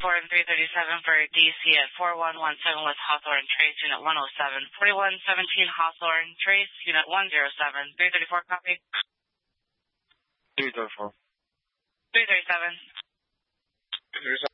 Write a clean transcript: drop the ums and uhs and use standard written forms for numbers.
and 337 for DC at 4117 West Hawthorne, Trace, Unit 107. 4117 Hawthorne, Trace, Unit 107. 334, copy. 334. 337. 337.